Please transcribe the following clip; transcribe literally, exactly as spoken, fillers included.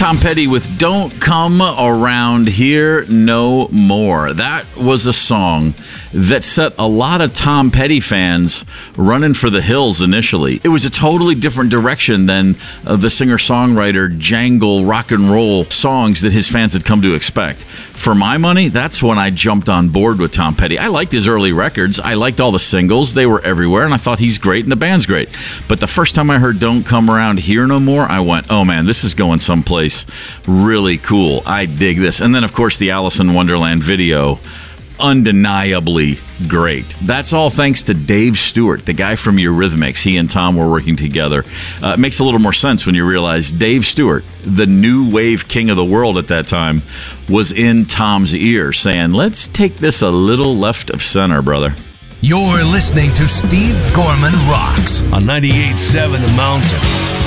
Tom Petty with Don't Come Around Here No More. That was a song that set a lot of Tom Petty fans running for the hills initially. It was a totally different direction than uh, the singer-songwriter jangle rock and roll songs that his fans had come to expect. For my money, that's when I jumped on board with Tom Petty. I liked his early records. I liked all the singles. They were everywhere, and I thought he's great and the band's great. But the first time I heard Don't Come Around Here No More, I went, oh man, this is going someplace really cool. I dig this. And then, of course, the Alice in Wonderland video, undeniably great. That's all thanks to Dave Stewart, the guy from Eurythmics. He and Tom were working together. Uh, it makes a little more sense when you realize Dave Stewart, the new wave king of the world at that time, was in Tom's ear saying, let's take this a little left of center, brother. You're listening to Steve Gorman Rocks on ninety-eight point seven The Mountain.